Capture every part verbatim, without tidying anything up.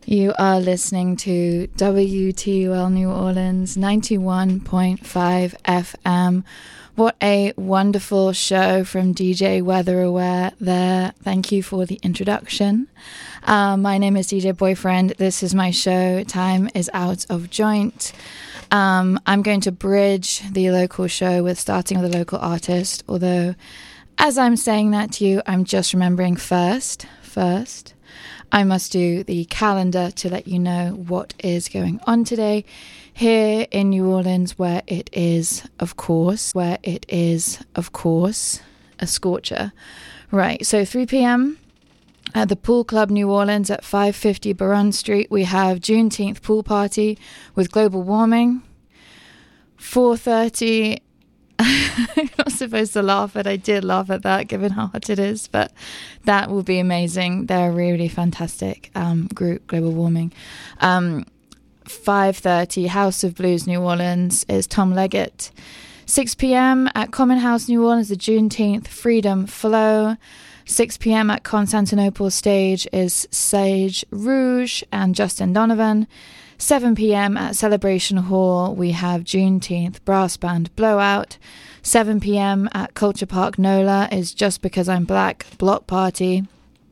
You are listening to W T U L New Orleans ninety-one point five F M. What a wonderful show from D J Weather Aware there. Thank you for the introduction. Um, my name is D J Boyfriend. This is my show. Time is out of joint. Um, I'm going to bridge the local show with starting with a local artist. Although, as I'm saying that to you, I'm just remembering first, first, I must do the calendar to let you know what is going on today here in New Orleans, where it is, of course, where it is, of course, a scorcher. Right, so three p.m. at the Pool Club New Orleans at five fifty Baron Street, we have Juneteenth pool party with global warming. four thirty I'm not supposed to laugh, but I did laugh at that given how hot it is, but that will be amazing. They're a really fantastic um, group, Global Warming. Um, five thirty House of Blues New Orleans is Tom Leggett. six p.m. at Common House New Orleans, the Juneteenth Freedom Flow. six p.m. at Constantinople Stage is Sage Rouge and Justin Donovan. seven p.m. at Celebration Hall, we have Juneteenth Brass Band Blowout. seven p.m. at Culture Park NOLA is Just Because I'm Black Block Party.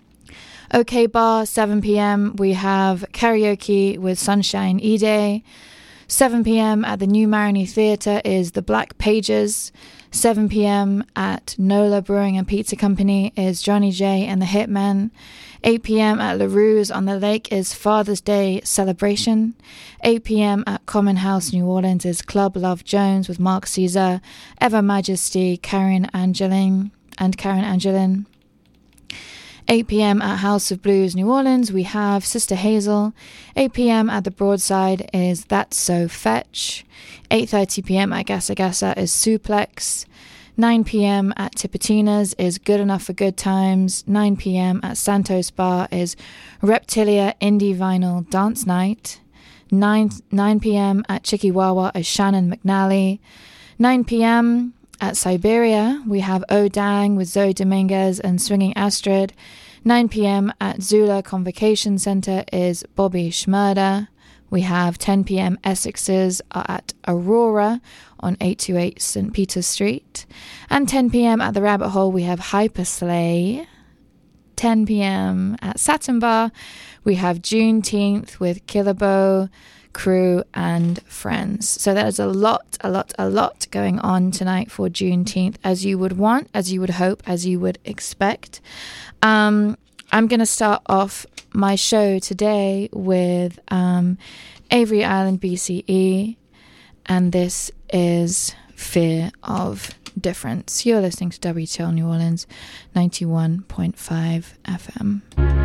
OK Bar, seven p.m. we have karaoke with Sunshine E-Day. seven p.m. at the New Marigny Theatre is The Black Pages. seven p.m. at NOLA Brewing and Pizza Company is Johnny J and the Hitmen. eight p.m. at LaRue's on the Lake is Father's Day Celebration. eight p.m. at Common House New Orleans is Club Love Jones with Mark Caesar, Ever Majesty, Karen Angelin, and Karen Angelin. eight p.m. at House of Blues New Orleans, we have Sister Hazel. eight p.m. at the Broadside is That's So Fetch. eight thirty p.m. at Gassa Gassa is Suplex. nine p.m. at Tipitina's is Good Enough for Good Times. nine p.m. at Santos Bar is Reptilia Indie Vinyl Dance Night. nine, nine p.m. at Chikiwawa is Shannon McNally. nine p.m. at Siberia, we have Oh Dang with Zoe Dominguez and Swinging Astrid. nine p.m. at Zula Convocation Center is Bobby Schmurder. We have ten p.m. Essexes are at Aurora on eight twenty-eight Saint Peter's Street. And ten p.m. at the Rabbit Hole, we have Hyperslay. ten p.m. at Satin Bar, we have Juneteenth with Killabo, Crew, and Friends. So there's a lot, a lot, a lot going on tonight for Juneteenth, as you would want, as you would hope, as you would expect. Um, I'm going to start off my show today with um, Avery Island B C E, and this is Fear of Difference. You're listening to W T L New Orleans ninety-one point five F M.